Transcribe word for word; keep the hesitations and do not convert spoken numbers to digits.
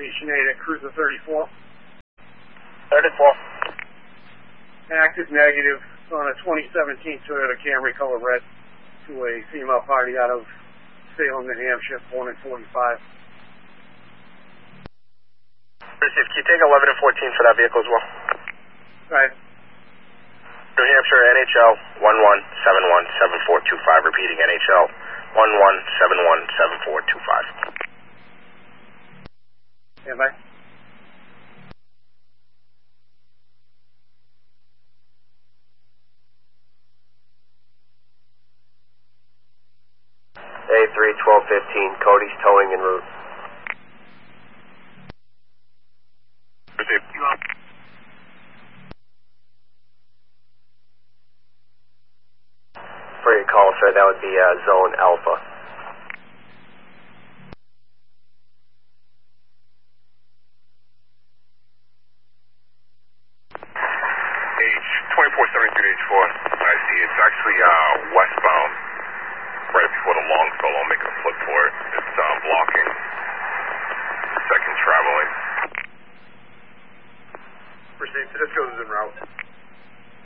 Station eight at Cruiser thirty-four. thirty-four. Active negative on a twenty seventeen Toyota Camry color red to a female party out of Salem, New Hampshire, born in forty-five. Received. Can you take eleven and fourteen for that vehicle as well? Right. New Hampshire, N H L one one seven one seven four two five. Repeating, N H L one one seven one seven four two five. Stand by. A three twelve fifteen, Cody's towing en route. Received. For your call, sir, that would be uh, Zone Alpha. H twenty-four seventy-three H four. I see. It's actually uh, westbound, right before the long solo. I'm making a flip for it. It's um, blocking. Second traveling. Proceed. This goes en route.